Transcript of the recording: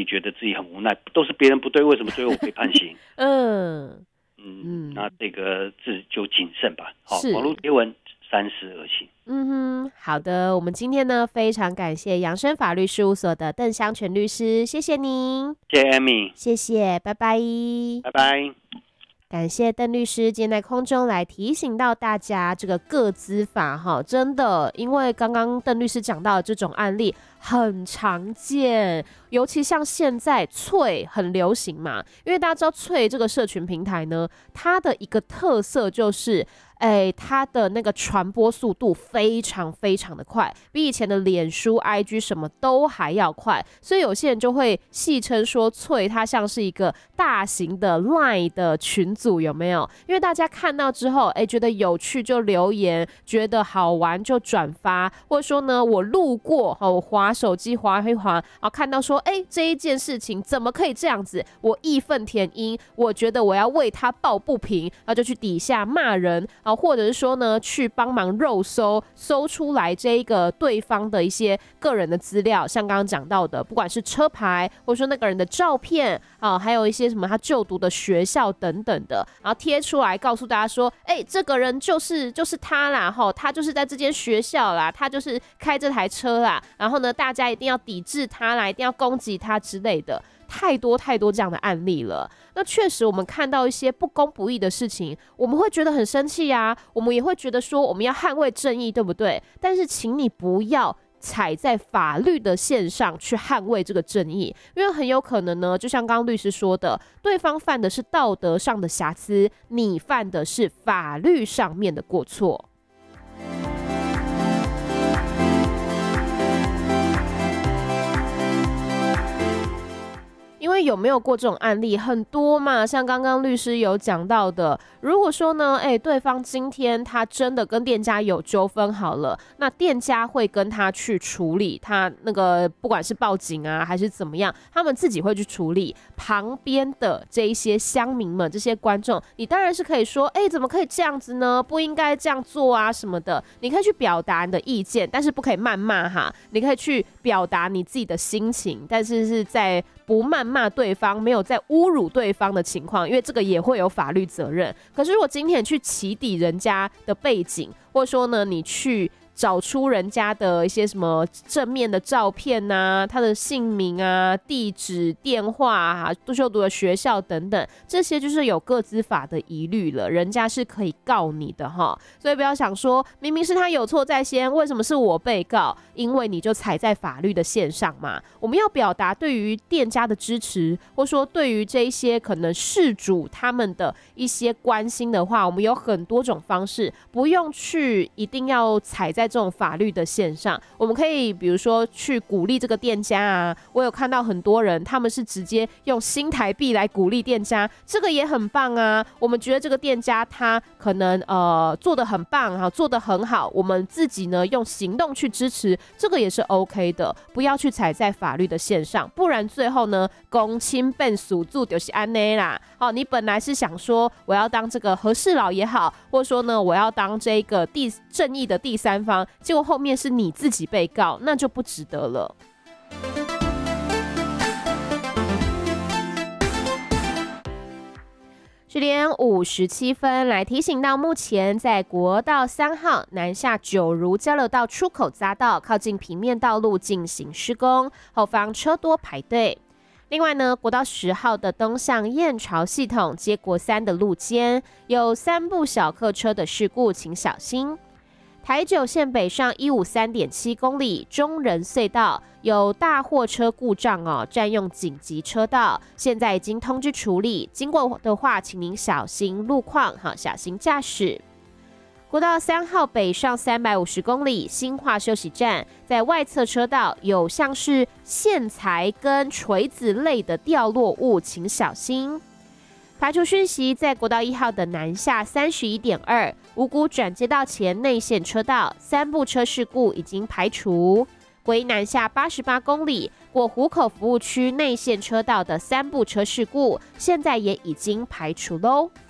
觉得自己很无奈，都是别人不对，为什么最后我被判刑？那这个自就谨慎吧。网络贴文三思而行。 好的，我们今天呢非常感谢扬生法律事务所的邓湘全律师，谢谢您。 谢谢 Amy， 谢谢，拜拜。 拜拜。 感谢邓律师今天在空中来提醒到大家这个个资法真的，因为刚刚邓律师讲到的这种案例很常见，尤其像现在脆很流行嘛，因为大家知道脆这个社群平台呢，它的一个特色就是它的那个传播速度非常非常的快，比以前的脸书 IG 什么都还要快，所以有些人就会戏称说脆它像是一个大型的 LINE 的群组，有没有？因为大家看到之后觉得有趣就留言，觉得好玩就转发，或者说呢我路过我滑手机滑一滑，然后看到说这一件事情怎么可以这样子，我义愤填膺，我觉得我要为他抱不平，然后就去底下骂人，或者是说呢去帮忙肉搜出来这一个对方的一些个人的资料，像刚刚讲到的不管是车牌或者说那个人的照片还有一些什么他就读的学校等等的，然后贴出来告诉大家说这个人就是他啦，他就是在这间学校啦，他就是开这台车啦，然后呢大家一定要抵制他啦，一定要攻击他之类的，太多这样的案例了。那确实我们看到一些不公不义的事情，我们会觉得很生气啊，我们也会觉得说我们要捍卫正义，对不对？但是请你不要踩在法律的线上去捍卫这个正义，因为很有可能呢，就像刚刚律师说的，对方犯的是道德上的瑕疵，你犯的是法律上面的过错。因为有没有过这种案例很多嘛，像刚刚律师有讲到的，如果说呢对方今天他真的跟店家有纠纷好了，那店家会跟他去处理，他那个不管是报警啊还是怎么样，他们自己会去处理。旁边的这一些乡民们，这些观众，你当然是可以说怎么可以这样子呢，不应该这样做啊什么的，你可以去表达你的意见，但是不可以谩骂哈，你可以去表达你自己的心情，但是是在不谩骂对方，没有在侮辱对方的情况，因为这个也会有法律责任。可是如果今天你去起底人家的背景，或者说呢你去找出人家的一些什么正面的照片啊，他的姓名啊、地址、电话啊、就读的学校等等，这些就是有个资法的疑虑了，人家是可以告你的哈。所以不要想说明明是他有错在先，为什么是我被告？因为你就踩在法律的线上嘛。我们要表达对于店家的支持，或说对于这一些可能事主他们的一些关心的话，我们有很多种方式，不用去一定要踩在这种法律的线上。我们可以比如说去鼓励这个店家啊，我有看到很多人他们是直接用新台币来鼓励店家，这个也很棒啊。我们觉得这个店家他可能做得很棒，做得很好，我们自己呢用行动去支持，这个也是 OK 的，不要去踩在法律的线上，不然最后呢公亲变属住就是安内啦。你本来是想说我要当这个和事佬也好，或者说呢我要当这个正义的第三方，结果后面是你自己被告，那就不值得了。10点57分，来提醒到目前在国道3号南下九如交流道出口匝道靠近平面道路进行施工，后方车多排队。另外呢，国道10号的东向燕巢系统接国3的路肩有3部小客车的事故，请小心。台九线北上153.7公里中仁隧道有大货车故障占用紧急车道，现在已经通知处理，经过的话请您小心路况，小心驾驶。国道3号北上350公里新化休息站，在外侧车道有像是线材跟锤子类的掉落物，请小心。排除讯息，在国道1号的南下31.2五股转接道前内线车道3部车事故已经排除。归南下88公里过湖口服务区内线车道的3部车事故，现在也已经排除喽。